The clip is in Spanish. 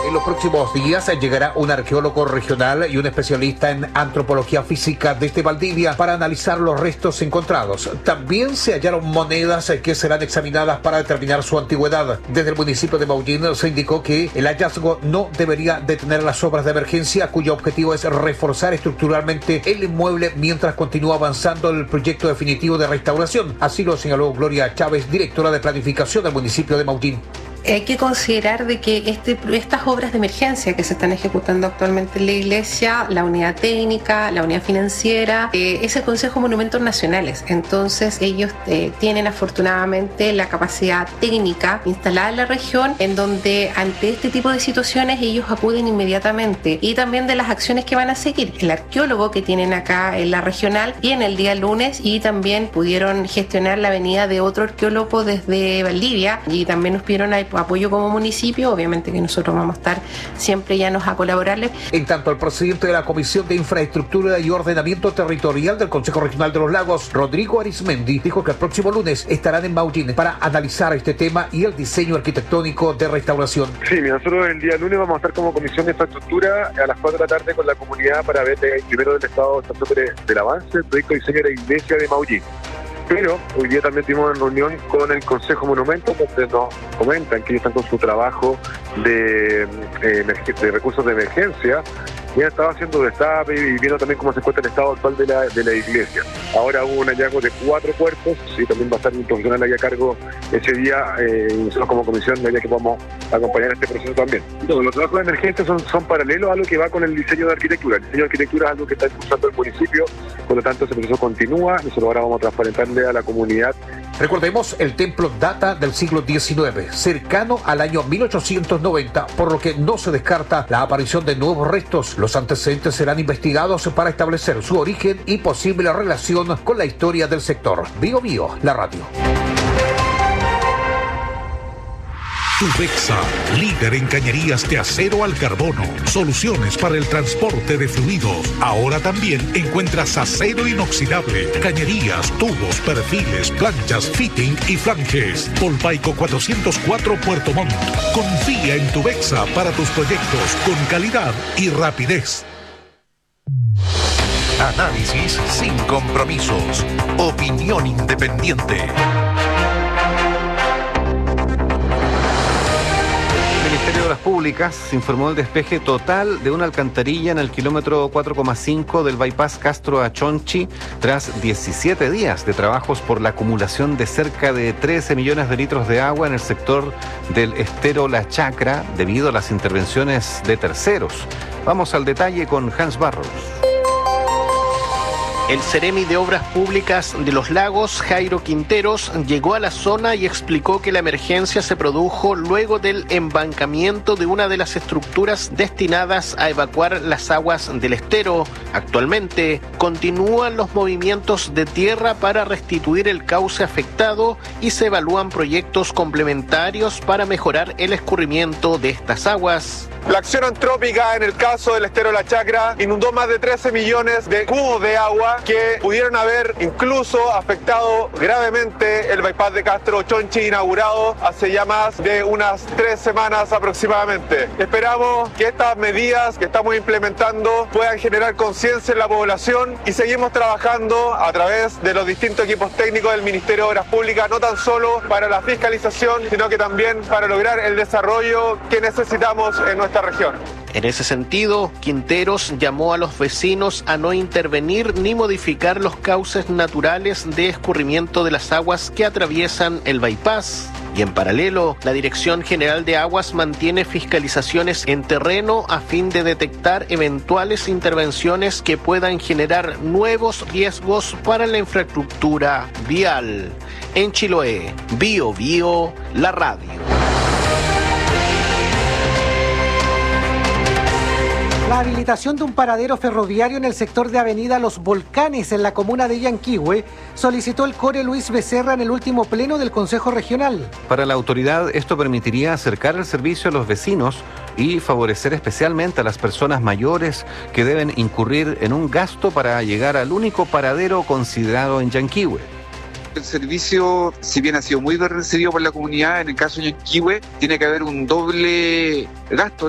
En los próximos días llegará un arqueólogo regional y un especialista en antropología física desde Valdivia para analizar los restos encontrados. También se hallaron monedas que serán examinadas para determinar su antigüedad. Desde el municipio de Maullín se indicó que el hallazgo no debería detener las obras de emergencia, cuyo objetivo es reforzar estructuralmente el inmueble mientras continúa avanzando el proyecto definitivo de restauración. Así lo señaló Gloria Chávez, directora de planificación del municipio de Maullín. Hay que considerar de que estas obras de emergencia que se están ejecutando actualmente en la iglesia, la unidad técnica, la unidad financiera, es el Consejo de Monumentos Nacionales. Entonces ellos tienen afortunadamente la capacidad técnica instalada en la región, en donde ante este tipo de situaciones ellos acuden inmediatamente, y también de las acciones que van a seguir. El arqueólogo que tienen acá en la regional viene el día lunes, y también pudieron gestionar la venida de otro arqueólogo desde Valdivia, y también nos pidieron apoyo como municipio. Obviamente que nosotros vamos a estar siempre llanos a colaborarles. En tanto, el presidente de la Comisión de Infraestructura y Ordenamiento Territorial del Consejo Regional de los Lagos, Rodrigo Arismendi, dijo que el próximo lunes estarán en Maullín para analizar este tema y el diseño arquitectónico de restauración. Sí, nosotros el día lunes vamos a estar como Comisión de Infraestructura a las 4 de la tarde con la comunidad para ver primero del estado del avance del proyecto de diseño de la iglesia de Maullín. Pero hoy día también tuvimos una reunión con el Consejo Monumentos, donde nos comentan que ellos están con su trabajo de recursos de emergencia. Ya estaba haciendo destape y viendo también cómo se encuentra el estado actual de la iglesia. Ahora hubo un hallazgo de 4 cuerpos, sí, también va a estar un profesional ahí a cargo ese día, y nosotros como comisión, ya que podamos acompañar este proceso también. Entonces, los trabajos de emergencia son paralelos a lo que va con el diseño de arquitectura. El diseño de arquitectura es algo que está impulsando el municipio, por lo tanto ese proceso continúa. Nosotros ahora vamos a transparentarle a la comunidad. Recordemos, el templo data del siglo XIX, cercano al año 1890, por lo que no se descarta la aparición de nuevos restos. Los antecedentes serán investigados para establecer su origen y posible relación con la historia del sector. Bio Bio, la radio. Tubexa, líder en cañerías de acero al carbono. Soluciones para el transporte de fluidos. Ahora también encuentras acero inoxidable, cañerías, tubos, perfiles, planchas, fitting y flanges. Polpaico 404 Puerto Montt. Confía en Tubexa para tus proyectos con calidad y rapidez. Análisis sin compromisos. Opinión independiente. Ministerio de Obras Públicas informó el despeje total de una alcantarilla en el kilómetro 4,5 del bypass Castro a Chonchi tras 17 días de trabajos por la acumulación de cerca de 13 millones de litros de agua en el sector del estero La Chacra debido a las intervenciones de terceros. Vamos al detalle con Hans Barros. El Ceremi de Obras Públicas de Los Lagos, Jairo Quinteros, llegó a la zona y explicó que la emergencia se produjo luego del embancamiento de una de las estructuras destinadas a evacuar las aguas del estero. Actualmente continúan los movimientos de tierra para restituir el cauce afectado y se evalúan proyectos complementarios para mejorar el escurrimiento de estas aguas. La acción antrópica en el caso del estero La Chacra inundó más de 13 millones de cubos de agua que pudieron haber incluso afectado gravemente el bypass de Castro Chonchi, inaugurado hace ya más de unas 3 semanas aproximadamente. Esperamos que estas medidas que estamos implementando puedan generar conciencia en la población y seguimos trabajando a través de los distintos equipos técnicos del Ministerio de Obras Públicas, no tan solo para la fiscalización, sino que también para lograr el desarrollo que necesitamos en nuestra región. En ese sentido, Quinteros llamó a los vecinos a no intervenir ni modificar los cauces naturales de escurrimiento de las aguas que atraviesan el bypass. Y en paralelo, la Dirección General de Aguas mantiene fiscalizaciones en terreno a fin de detectar eventuales intervenciones que puedan generar nuevos riesgos para la infraestructura vial. En Chiloé, Bio Bio, la radio. La habilitación de un paradero ferroviario en el sector de Avenida Los Volcanes, en la comuna de Yanquihue, solicitó el core Luis Becerra en el último pleno del Consejo Regional. Para la autoridad, esto permitiría acercar el servicio a los vecinos y favorecer especialmente a las personas mayores que deben incurrir en un gasto para llegar al único paradero considerado en Yanquihue. El servicio, si bien ha sido muy bien recibido por la comunidad, en el caso de Yanquihue, tiene que haber un doble gasto.